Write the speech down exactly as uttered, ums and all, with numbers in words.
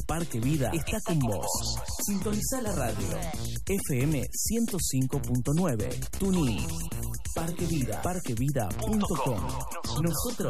Parque Vida está con vos. Sintoniza la radio. F M ciento cinco punto nueve. TuneIn. Parque Vida. parque vida punto com. Nosotros